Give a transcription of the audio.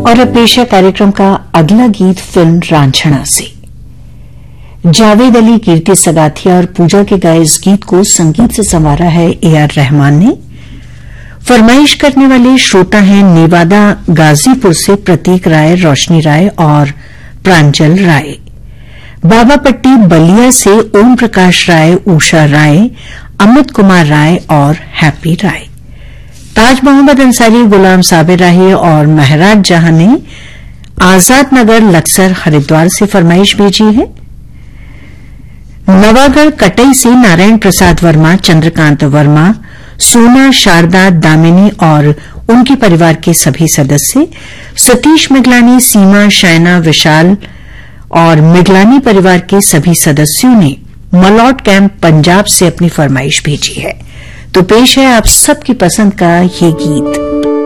और अब पेश है कार्यक्रम का अगला गीत फिल्म रांझना से। जावेद अली, कीर्ति सगाथिया और पूजा के गाए इस गीत को संगीत से संवारा है AR रहमान ने। फरमाइश करने वाले श्रोता हैं नेवादा गाजीपुर से प्रतीक राय, रोशनी राय और प्रांजल राय। बाबापट्टी बलिया से ओम प्रकाश राय, उषा राय, अमित कुमार राय और हैप्पी राय। ताज मोहम्मद अंसारी, गुलाम साबिर राही और महराज जहां ने आजाद नगर लक्सर हरिद्वार से फरमाइश भेजी है। नवागढ़ कटई से नारायण प्रसाद वर्मा, चंद्रकांत वर्मा, सोना, शारदा, दामिनी और उनके परिवार के सभी सदस्य, सतीश मिगलानी, सीमा, शायना, विशाल और मिगलानी परिवार के सभी सदस्यों ने मलौट कैंप पंजाब से अपनी फरमाइश भेजी है। तो पेश है आप सबकी पसंद का ये गीत।